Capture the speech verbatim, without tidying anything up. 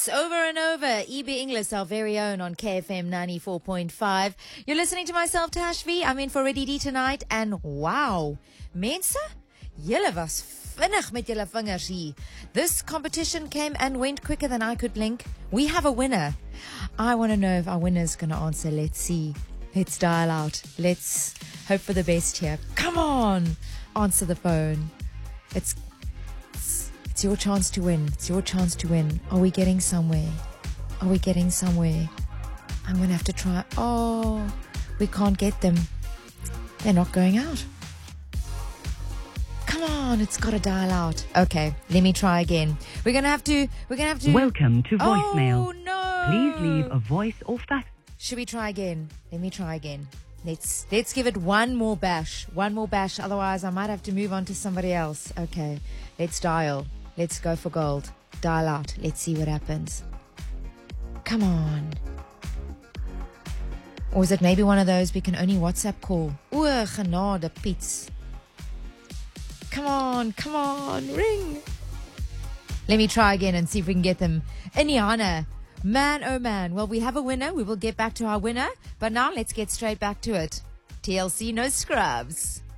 hits over and over. E B English, our very own on K F M ninety-four point five. You're listening to myself, Tash V. I'm in for Ready D tonight. And wow, mense, julle was vinnig met julle vingers hier. This competition came and went quicker than I could blink. We have a winner. I want to know if our winner's going to answer. Let's see. Let's dial out. Let's hope for the best here. Come on. Answer the phone. It's, it's, it's your chance to win. It's your chance to win. Are we getting somewhere? Are we getting somewhere? I'm going to have to try. Oh, we can't get them. They're not going out. Come on, it's got to dial out. Okay, let me try again. We're going to have to, we're going to have to. Welcome to voicemail. Oh, no. Please leave a voice or fax. Should we try again? Let me try again. Let's, let's give it one more bash. One more bash. Otherwise, I might have to move on to somebody else. Okay, let's dial. Let's go for gold. Dial out. Let's see what happens. Come on. Or is it maybe one of those we can only WhatsApp call? Oe, genade, Piets. Come on, come on, ring. Let me try again and see if we can get them. Iniana, man, oh man. Well, we have a winner. We will get back to our winner. But now let's get straight back to it. T L C, no scrubs.